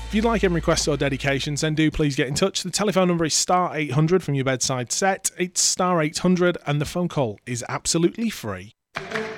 If you'd like any requests or dedications, then do please get in touch. The telephone number is star 800 from your bedside set. It's star 800 and the phone call is absolutely free.